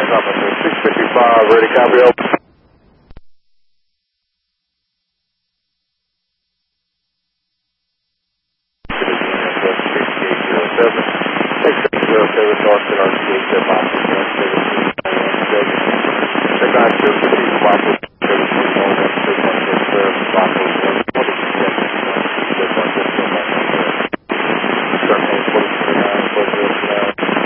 Officer 655, ready, copy, open. North Carolina, State,